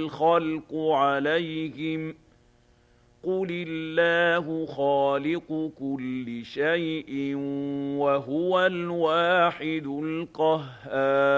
الْخَلْقُ عَلَيْهِمْ ۚ قُلِ اللَّهُ خَالِقُ كُلِّ شَيْءٍ وَهُوَ الْوَاحِدُ الْقَهَّارُ